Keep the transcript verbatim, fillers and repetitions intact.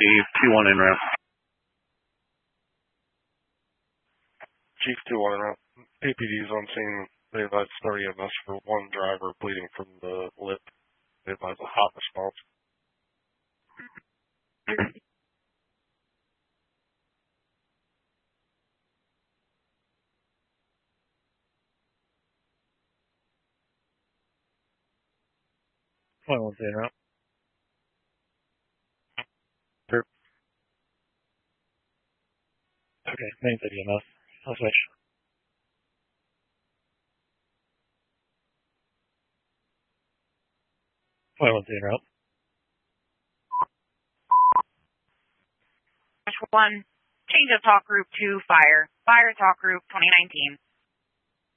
Chief, two one in route. Chief two one in route. A P D's on scene. They advise thirty M S for one driver bleeding from the lip. They advise a hot response. Point one in route. Group. Okay, main thirty M S. I'll switch. Point one in route. One, change of talk group to fire. Fire talk group twenty nineteen.